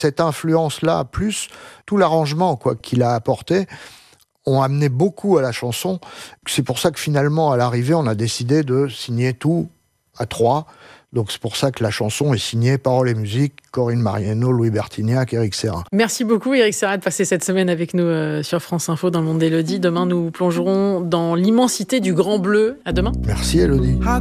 Cette influence-là, plus tout l'arrangement qu'il a apporté, ont amené beaucoup à la chanson. C'est pour ça que finalement, à l'arrivée, on a décidé de signer tout à 3. Donc c'est pour ça que la chanson est signée paroles et musique, Corinne Mariano, Louis Bertignac, Éric Serra. Merci beaucoup Éric Serra de passer cette semaine avec nous sur France Info dans le monde d'Élodie. Demain, nous plongerons dans l'immensité du Grand Bleu. À demain. Merci Élodie.